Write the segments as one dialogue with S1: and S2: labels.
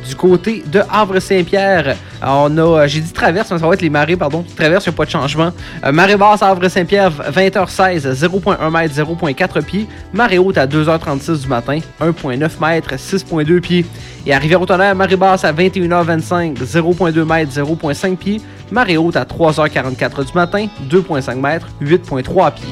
S1: Du côté de Havre-Saint-Pierre, on a, j'ai dit traverse, mais ça va être les marées, pardon. Traverse, il n'y a pas de changement. Marée basse à Havre-Saint-Pierre, 20h16, 0.1 m, 0.4 pieds. Marée haute à 2h36 du matin, 1.9 m, 6.2 pieds. Et à Rivière-au-Tonnerre, marée basse à 21h25, 0.2 m, 0.5 pieds. Marée haute à 3h44 du matin, 2.5 m, 8.3 pieds.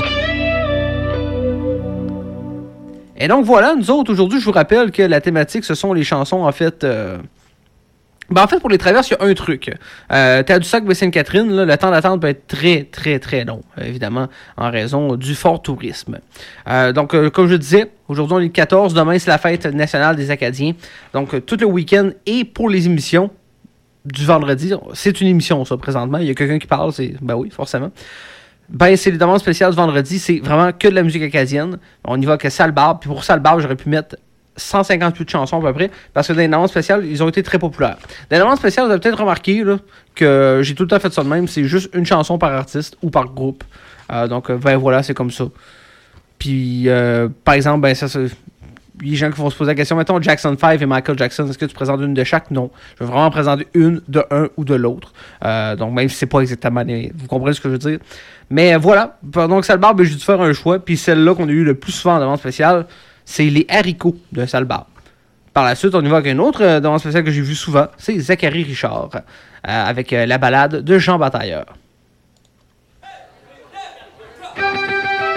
S1: Et donc voilà, nous autres, aujourd'hui, je vous rappelle que la thématique, ce sont les chansons, en fait... pour les traverses, il y a un truc. Tadoussac, Baie-Sainte-Catherine, là, le temps d'attente peut être très, très, très long, évidemment, en raison du fort tourisme. Comme je disais, aujourd'hui, on est le 14, demain, c'est la fête nationale des Acadiens. Donc, tout le week-end et pour les émissions du vendredi, c'est une émission, ça, présentement. Il y a quelqu'un qui parle, ben oui, forcément. C'est les demandes spéciales du vendredi, c'est vraiment que de la musique acadienne. On y va que Salle Barbe, puis pour Salle Barbe, j'aurais pu mettre 158 chansons à peu près, parce que dans les demandes spéciales, ils ont été très populaires. Dans les demandes spéciales, vous avez peut-être remarqué là, que j'ai tout le temps fait ça de même, c'est juste une chanson par artiste ou par groupe. Voilà, c'est comme ça. Puis, par exemple, les gens qui vont se poser la question, mettons Jackson 5 et Michael Jackson, est-ce que tu présentes une de chaque? Non. Je vais vraiment présenter une de un ou de l'autre. Donc, même si c'est pas exactement... Vous comprenez ce que je veux dire? Mais voilà. Donc, Salle Barbe, j'ai dû faire un choix. Puis celle-là qu'on a eu le plus souvent en demande spéciale, c'est les haricots de Salle Barbe. Par la suite, on y va avec une autre demande spéciale que j'ai vue souvent. C'est Zachary Richard, avec la balade de Jean Batailleur.